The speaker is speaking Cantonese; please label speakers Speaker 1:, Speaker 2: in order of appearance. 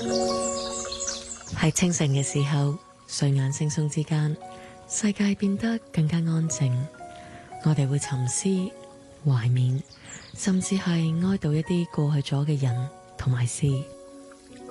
Speaker 1: 喺清晨嘅時候，睡眼惺忪之間，世界變得更加安靜。我哋會沉思、懷緬，甚至係哀悼一啲過去咗嘅人同埋事。